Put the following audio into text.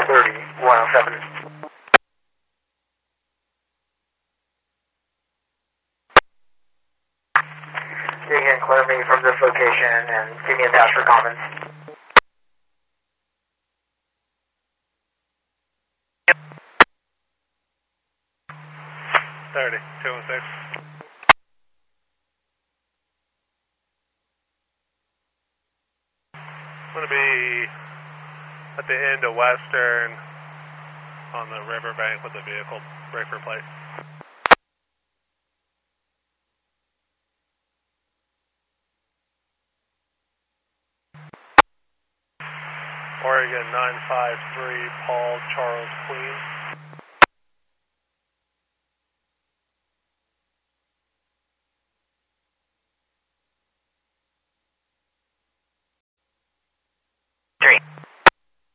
30-107. You can clear me from this location and give me a dash for Commons. Yep. 30-216. I'm going to be at the end of Western on the riverbank with the vehicle. Brake for plate. Oregon 953, Paul Charles Queen.